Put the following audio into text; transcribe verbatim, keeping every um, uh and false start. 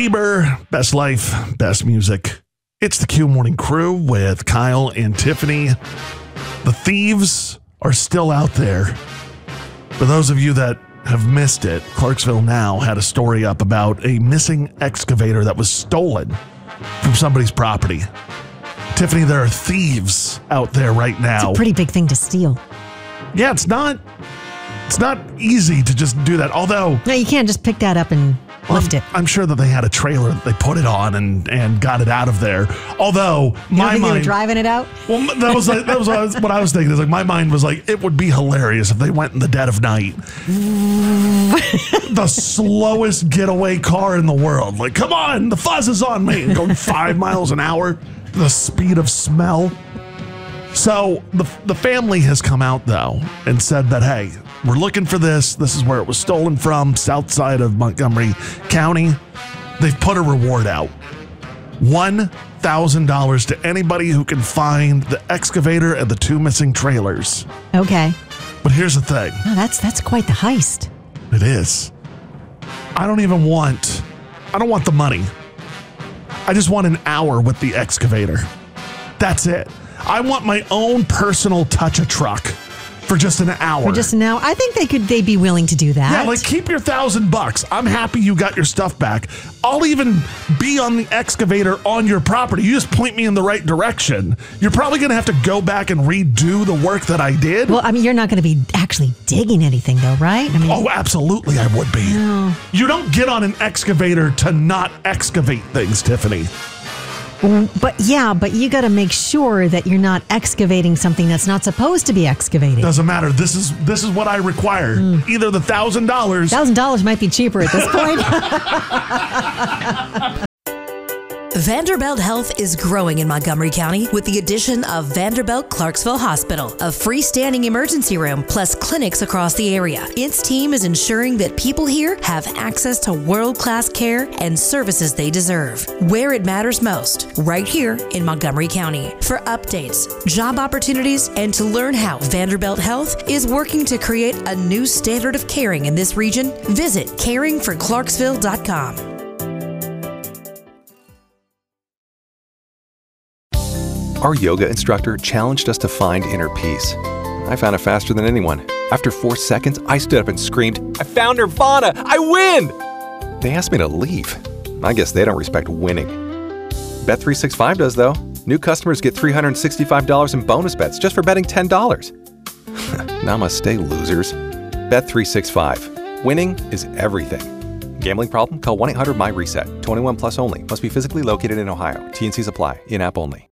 Bieber, Best Life, Best Music. It's the Q Morning Crew with Kyle and Tiffany. The thieves are still out there. For those of you that have missed it, Clarksville Now had a story up about a missing excavator that was stolen from somebody's property. Tiffany, there are thieves out there right now. It's a pretty big thing to steal. Yeah, it's not it's not easy to just do that. Although No, you can't just pick that up and well, lift it. I'm sure that they had a trailer that they put it on and, and got it out of there. Although You my don't think mind they were driving it out? Well, that was like, that was what I was, what I was thinking. Is like my mind was like, it would be hilarious if they went in the dead of night. The slowest getaway car in the world. Like, come on, the fuzz is on me. And going five miles an hour, the speed of smell. So the the family has come out though and said that, hey, we're looking for this. This is where it was stolen from, south side of Montgomery County. They've put a reward out. one thousand dollars to anybody who can find the excavator and the two missing trailers. Okay. But here's the thing. Oh, that's that's quite the heist. It is. I don't even want, I don't want the money. I just want an hour with the excavator. That's it. I want my own personal touch-a truck for just an hour. For just now, I think they could. They'd be willing to do that. Yeah, like keep your thousand bucks. I'm happy you got your stuff back. I'll even be on the excavator on your property. You just point me in the right direction. You're probably going to have to go back and redo the work that I did. Well, I mean, you're not going to be actually digging anything, though, right? I mean, Oh, absolutely, I would be. No. You don't get on an excavator to not excavate things, Tiffany. But yeah, but you got to make sure that you're not excavating something that's not supposed to be excavated. Doesn't matter. This is this is what I require. Mm. Either the thousand dollars. Thousand dollars might be cheaper at this point. Vanderbilt Health is growing in Montgomery County with the addition of Vanderbilt Clarksville Hospital, a freestanding emergency room, plus clinics across the area. Its team is ensuring that people here have access to world-class care and services they deserve, where it matters most, right here in Montgomery County. For updates, job opportunities, and to learn how Vanderbilt Health is working to create a new standard of caring in this region, visit caring for clarksville dot com. Our yoga instructor challenged us to find inner peace. I found it faster than anyone. After four seconds, I stood up and screamed, "I found Nirvana! I win!" They asked me to leave. I guess they don't respect winning. Bet three sixty-five does, though. New customers get three hundred sixty-five dollars in bonus bets just for betting ten dollars. Namaste, losers. Bet three sixty-five. Winning is everything. Gambling problem? Call one eight hundred M Y RESET. twenty-one plus only. Must be physically located in Ohio. T and Cs apply. In-app only.